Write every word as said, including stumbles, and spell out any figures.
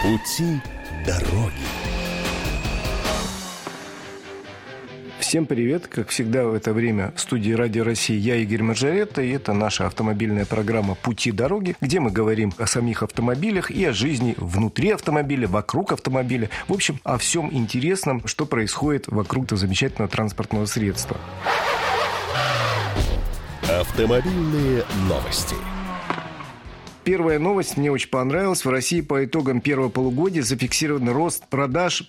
Пути дороги. Всем привет! Как всегда в это время в студии Радио России я, Игорь Маржаретта, и это наша автомобильная программа «Пути дороги», где мы говорим о самих автомобилях и о жизни внутри автомобиля, вокруг автомобиля. В общем, о всем интересном, что происходит вокруг этого замечательного транспортного средства. Автомобильные новости. Первая новость мне очень понравилась. В России по итогам первого полугодия зафиксирован рост продаж